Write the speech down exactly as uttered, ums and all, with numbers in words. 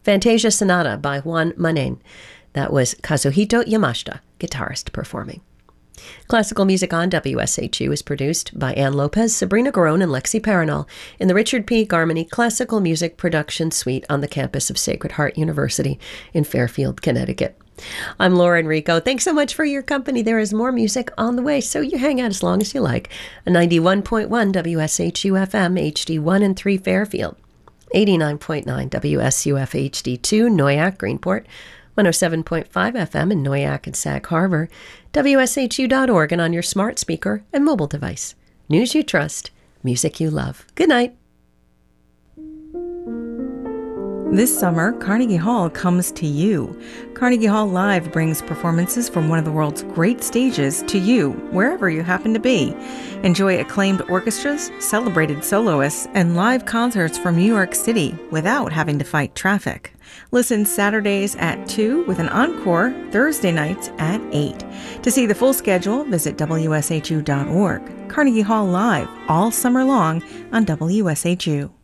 Fantasia Sonata by Juan Manen. That was Kazuhito Yamashita, guitarist, performing. Classical Music on W S H U is produced by Ann Lopez, Sabrina Garone, and Lexi Paranol in the Richard P. Garmany Classical Music Production Suite on the campus of Sacred Heart University in Fairfield, Connecticut. I'm Laura Enrico. Thanks so much for your company. There is more music on the way, so you hang out as long as you like. ninety-one point one W S H U F M, H D one and three Fairfield. eighty-nine point nine W S U F H D two, Noyac, Greenport. one oh seven point five F M in Noyac and Sag Harbor. W S H U dot org and on your smart speaker and mobile device. News you trust, music you love. Good night. This summer, Carnegie Hall comes to you. Carnegie Hall Live brings performances from one of the world's great stages to you, wherever you happen to be. Enjoy acclaimed orchestras, celebrated soloists, and live concerts from New York City without having to fight traffic. Listen Saturdays at two with an encore Thursday nights at eight. To see the full schedule, visit W S H U dot org. Carnegie Hall Live, all summer long on W S H U.